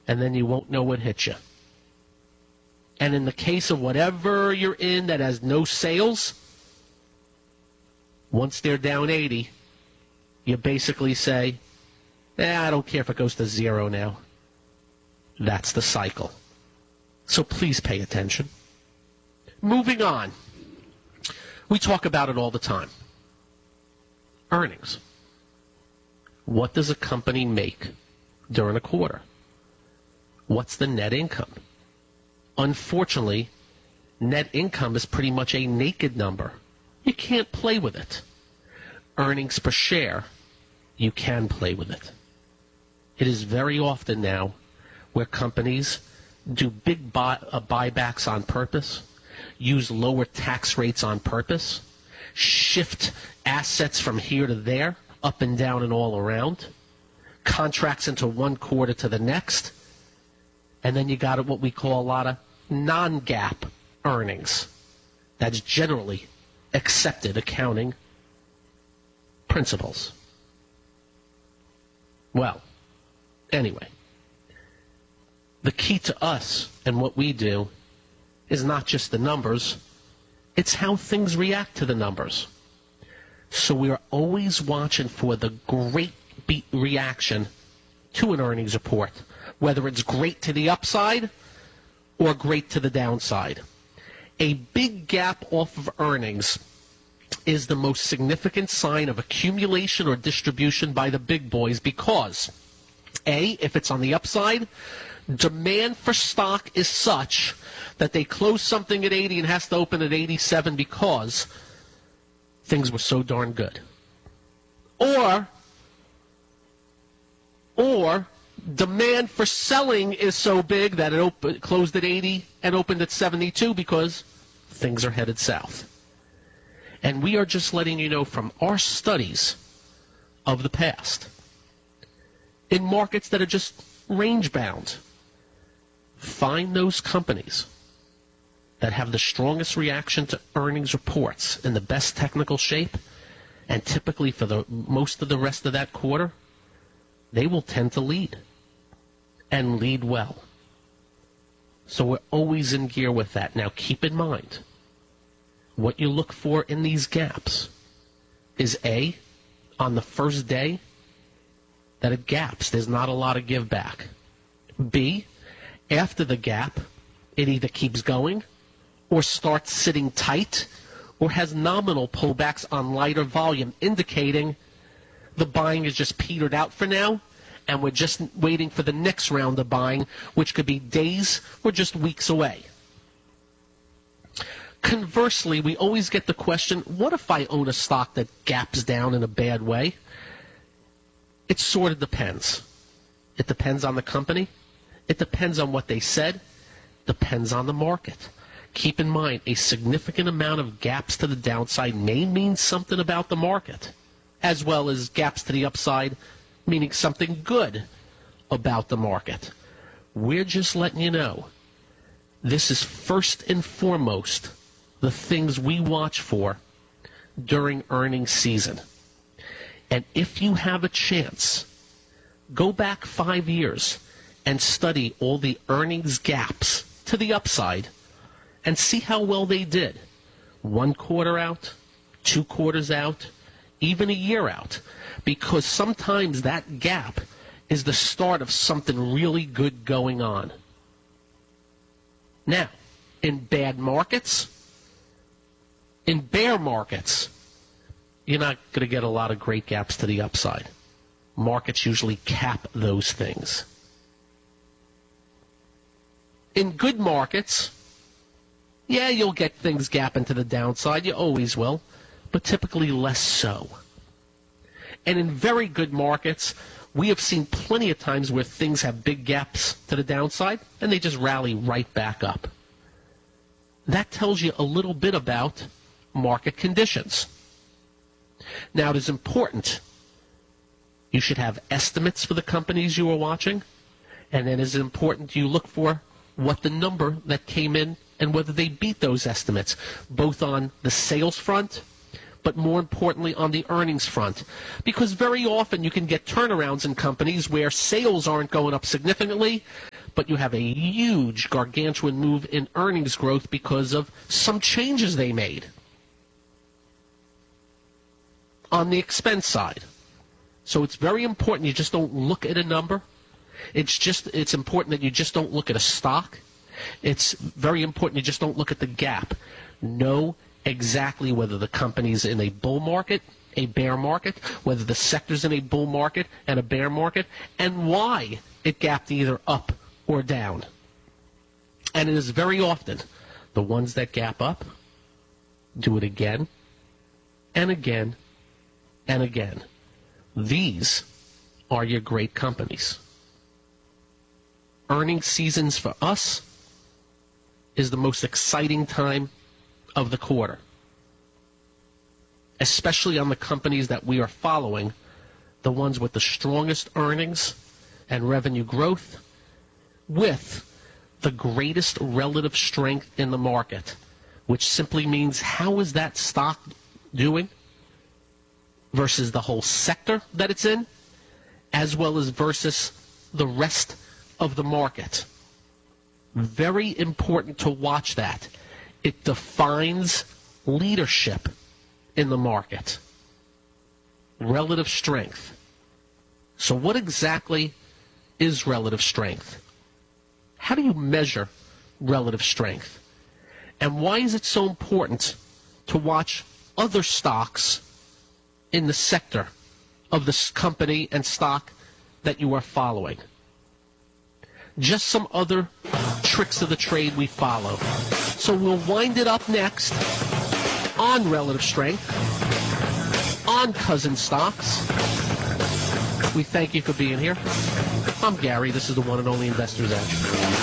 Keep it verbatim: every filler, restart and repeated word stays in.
and then you won't know what hit you. And in the case of whatever you're in that has no sales, once they're down eighty, you basically say, eh, I don't care if it goes to zero now. That's the cycle. So please pay attention. Moving on. We talk about it all the time. Earnings. What does a company make during a quarter? What's the net income? Unfortunately, net income is pretty much a naked number. You can't play with it. Earnings per share, you can play with it. It is very often now where companies do big buy, uh, buybacks on purpose, use lower tax rates on purpose, shift assets from here to there, up and down and all around, contracts into one quarter to the next, and then you got what we call a lot of non-GAAP earnings. That's generally accepted accounting principles. Well, anyway, the key to us and what we do is not just the numbers, it's how things react to the numbers. So we are always watching for the great beat reaction to an earnings report, whether it's great to the upside or great to the downside. A big gap off of earnings is the most significant sign of accumulation or distribution by the big boys because, A, if it's on the upside, demand for stock is such that they close something at eighty and has to open at eighty-seven because things were so darn good. Or, or demand for selling is so big that it op- closed at eighty and opened at seventy-two because things are headed south. And we are just letting you know from our studies of the past, in markets that are just range-bound, find those companies that have the strongest reaction to earnings reports in the best technical shape, and typically for the most of the rest of that quarter, they will tend to lead, and lead well. So we're always in gear with that. Now keep in mind, what you look for in these gaps is A, on the first day, that it gaps. There's not a lot of give back. B, after the gap, it either keeps going or starts sitting tight or has nominal pullbacks on lighter volume, indicating the buying is just petered out for now, and we're just waiting for the next round of buying, which could be days or just weeks away. Conversely, we always get the question, what if I own a stock that gaps down in a bad way? It sort of depends. It depends on the company. It depends on what they said. Depends on the market. Keep in mind, a significant amount of gaps to the downside may mean something about the market, as well as gaps to the upside, meaning something good about the market. We're just letting you know, this is first and foremost the things we watch for during earnings season. And if you have a chance, go back five years and study all the earnings gaps to the upside and see how well they did. One quarter out, two quarters out, even a year out. Because sometimes that gap is the start of something really good going on. Now, in bad markets, in bear markets, you're not going to get a lot of great gaps to the upside. Markets usually cap those things. In good markets, yeah, you'll get things gapping to the downside. You always will, but typically less so. And in very good markets, we have seen plenty of times where things have big gaps to the downside, and they just rally right back up. That tells you a little bit about market conditions. Now, it is important. You should have estimates for the companies you are watching, and then it is important you look for what the number that came in and whether they beat those estimates, both on the sales front, but more importantly on the earnings front. Because very often you can get turnarounds in companies where sales aren't going up significantly, but you have a huge, gargantuan move in earnings growth because of some changes they made on the expense side. So it's very important you just don't look at a number. It's just it's important that you just don't look at a stock. It's very important you just don't look at the gap. Know exactly whether the company's in a bull market, a bear market, whether the sector's in a bull market and a bear market, and why it gapped either up or down. And it is very often the ones that gap up do it again and again and again. These are your great companies. Earnings seasons for us is the most exciting time of the quarter, especially on the companies that we are following, the ones with the strongest earnings and revenue growth with the greatest relative strength in the market, which simply means how is that stock doing versus the whole sector that it's in, as well as versus the rest of the market. Very important to watch that. It defines leadership in the market. Relative strength. So what exactly is relative strength? How do you measure relative strength? And why is it so important to watch other stocks in the sector of this company and stock that you are following? Just some other tricks of the trade we follow. So we'll wind it up next on relative strength, on cousin stocks. We thank you for being here. I'm Gary. This is the one and only Investor's Edge.